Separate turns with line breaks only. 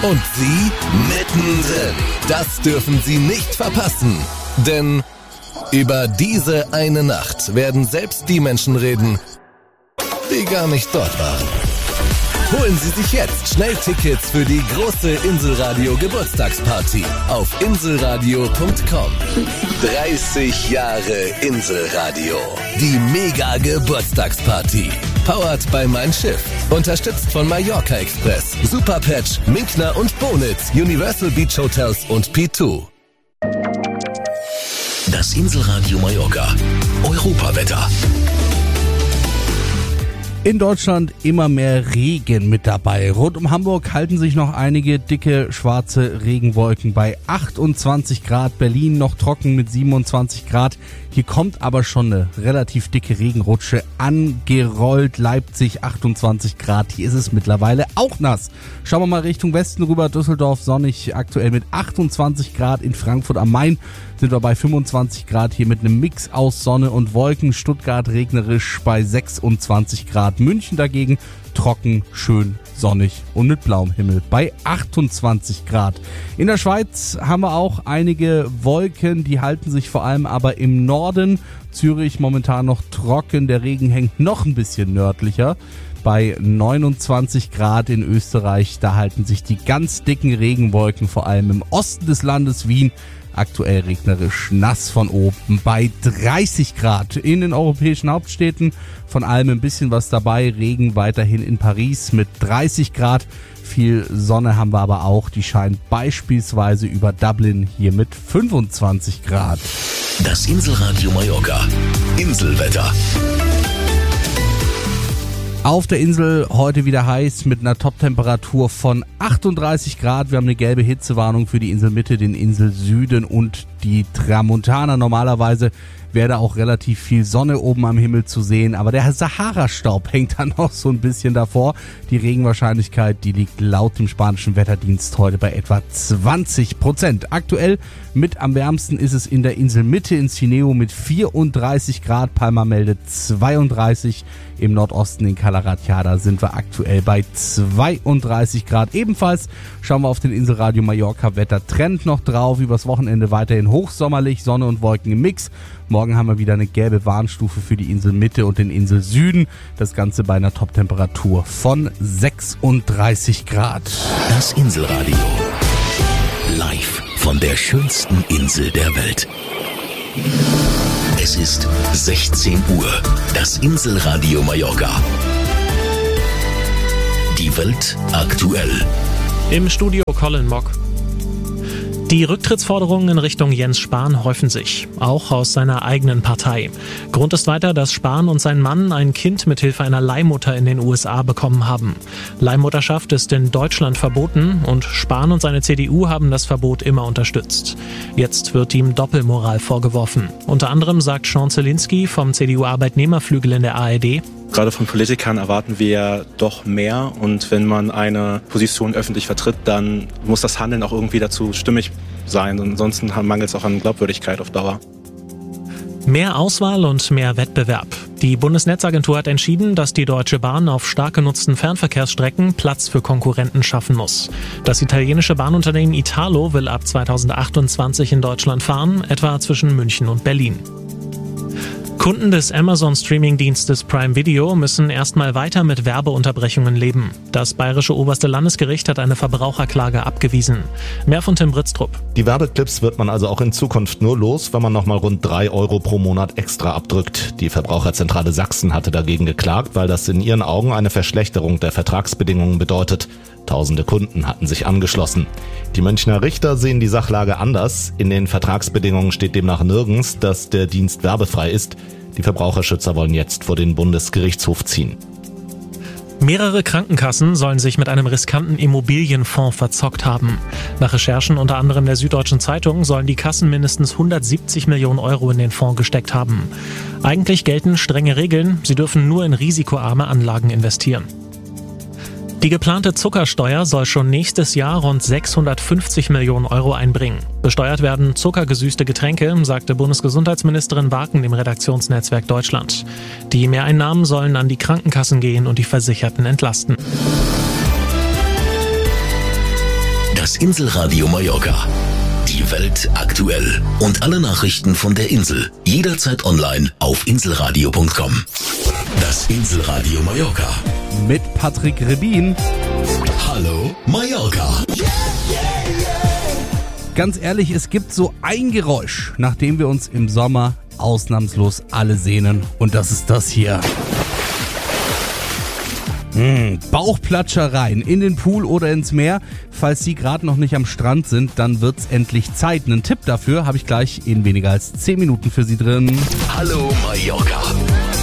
Und Sie mittendrin. Das dürfen Sie nicht verpassen. Denn über diese eine Nacht werden selbst die Menschen reden, die gar nicht dort waren. Holen Sie sich jetzt schnell Tickets für die große Inselradio Geburtstagsparty auf inselradio.com. 30 Jahre Inselradio. Die Mega Geburtstagsparty. Powered by Mein Schiff. Unterstützt von Mallorca Express, Superpatch, Minkner und Bonitz, Universal Beach Hotels und P2.
Das Inselradio Mallorca. Europawetter.
In Deutschland immer mehr Regen mit dabei. Rund um Hamburg halten sich noch einige dicke schwarze Regenwolken bei 28 Grad. Berlin noch trocken mit 27 Grad. Hier kommt aber schon eine relativ dicke Regenrutsche angerollt. Leipzig 28 Grad. Hier ist es mittlerweile auch nass. Schauen wir mal Richtung Westen rüber. Düsseldorf sonnig aktuell mit 28 Grad. In Frankfurt am Main sind wir bei 25 Grad. Hier mit einem Mix aus Sonne und Wolken. Stuttgart regnerisch bei 26 Grad. München dagegen trocken, schön, sonnig und mit blauem Himmel bei 28 Grad. In der Schweiz haben wir auch einige Wolken, die halten sich vor allem aber im Norden. Zürich momentan noch trocken, der Regen hängt noch ein bisschen nördlicher. Bei 29 Grad in Österreich, da halten sich die ganz dicken Regenwolken vor allem im Osten des Landes Wien. Aktuell regnerisch nass von oben bei 30 Grad. In den europäischen Hauptstädten von allem ein bisschen was dabei. Regen weiterhin in Paris mit 30 Grad. Viel Sonne haben wir aber auch. Die scheint beispielsweise über Dublin hier mit 25 Grad.
Das Inselradio Mallorca. Inselwetter.
Auf der Insel heute wieder heiß mit einer Top-Temperatur von 38 Grad. Wir haben eine gelbe Hitzewarnung für die Inselmitte, den Inselsüden und die Tramontana. Normalerweise wäre da auch relativ viel Sonne oben am Himmel zu sehen, aber der Sahara-Staub hängt dann noch so ein bisschen davor. Die Regenwahrscheinlichkeit, die liegt laut dem spanischen Wetterdienst heute bei etwa 20%. Aktuell mit am wärmsten ist es in der Inselmitte in Cineo mit 34 Grad. Palma meldet 32. Im Nordosten in Calaratiada sind wir aktuell bei 32 Grad. Ebenfalls schauen wir auf den Inselradio Mallorca Wettertrend noch drauf. Übers Wochenende weiterhin hochsommerlich, Sonne und Wolken im Mix. Morgen haben wir wieder eine gelbe Warnstufe für die Inselmitte und den Inselsüden. Das Ganze bei einer Top-Temperatur von 36 Grad.
Das Inselradio. Live von der schönsten Insel der Welt. Es ist 16 Uhr. Das Inselradio Mallorca. Die Welt aktuell.
Im Studio Colin Mock. Die Rücktrittsforderungen in Richtung Jens Spahn häufen sich, auch aus seiner eigenen Partei. Grund ist weiter, dass Spahn und sein Mann ein Kind mithilfe einer Leihmutter in den USA bekommen haben. Leihmutterschaft ist in Deutschland verboten und Spahn und seine CDU haben das Verbot immer unterstützt. Jetzt wird ihm Doppelmoral vorgeworfen. Unter anderem sagt Sean Zielinski vom CDU-Arbeitnehmerflügel in der ARD:
Gerade von Politikern erwarten wir doch mehr, und wenn man eine Position öffentlich vertritt, dann muss das Handeln auch irgendwie dazu stimmig sein. Ansonsten mangelt es auch an Glaubwürdigkeit auf Dauer.
Mehr Auswahl und mehr Wettbewerb. Die Bundesnetzagentur hat entschieden, dass die Deutsche Bahn auf stark genutzten Fernverkehrsstrecken Platz für Konkurrenten schaffen muss. Das italienische Bahnunternehmen Italo will ab 2028 in Deutschland fahren, etwa zwischen München und Berlin. Kunden des Amazon-Streaming-Dienstes Prime Video müssen erstmal weiter mit Werbeunterbrechungen leben. Das bayerische oberste Landesgericht hat eine Verbraucherklage abgewiesen. Mehr von Tim Britztrup.
Die Werbeclips wird man also auch in Zukunft nur los, wenn man nochmal rund 3 Euro pro Monat extra abdrückt. Die Verbraucherzentrale Sachsen hatte dagegen geklagt, weil das in ihren Augen eine Verschlechterung der Vertragsbedingungen bedeutet. Tausende Kunden hatten sich angeschlossen. Die Münchner Richter sehen die Sachlage anders. In den Vertragsbedingungen steht demnach nirgends, dass der Dienst werbefrei ist. Die Verbraucherschützer wollen jetzt vor den Bundesgerichtshof ziehen.
Mehrere Krankenkassen sollen sich mit einem riskanten Immobilienfonds verzockt haben. Nach Recherchen unter anderem der Süddeutschen Zeitung sollen die Kassen mindestens 170 Millionen Euro in den Fonds gesteckt haben. Eigentlich gelten strenge Regeln, sie dürfen nur in risikoarme Anlagen investieren. Die geplante Zuckersteuer soll schon nächstes Jahr rund 650 Millionen Euro einbringen. Besteuert werden zuckergesüßte Getränke, sagte Bundesgesundheitsministerin Waken dem Redaktionsnetzwerk Deutschland. Die Mehreinnahmen sollen an die Krankenkassen gehen und die Versicherten entlasten.
Das Inselradio Mallorca. Die Welt aktuell und alle Nachrichten von der Insel. Jederzeit online auf inselradio.com. Das Inselradio Mallorca.
Mit Patrick Rebin.
Hallo Mallorca.
Ganz ehrlich, es gibt so ein Geräusch, nach dem wir uns im Sommer ausnahmslos alle sehnen. Und das ist das hier. Bauchplatschereien in den Pool oder ins Meer. Falls Sie gerade noch nicht am Strand sind, dann wird's endlich Zeit. Einen Tipp dafür habe ich gleich in weniger als 10 Minuten für Sie drin.
Hallo Mallorca.